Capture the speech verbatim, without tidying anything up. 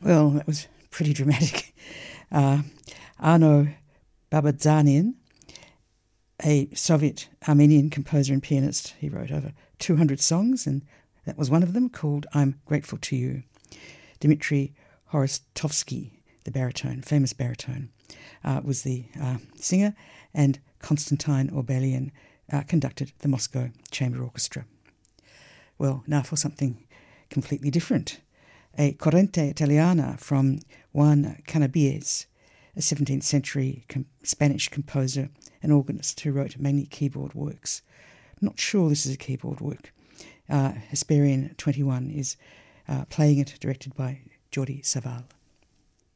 Well, that was pretty dramatic. Uh, Arno Babadzanian, a Soviet Armenian composer and pianist, he wrote over two hundred songs, and that was one of them, called I'm Grateful to You. Dmitry Horostovsky, the baritone, famous baritone, uh, was the uh, singer, and Konstantin Orbelian uh, conducted the Moscow Chamber Orchestra. Well, now for something completely different. A Corrente Italiana from Juan Canabies, a seventeenth century com- Spanish composer and organist who wrote many keyboard works. I'm not sure this is a keyboard work. Uh, Hesperian twenty-one is uh, playing it, directed by Jordi Savall.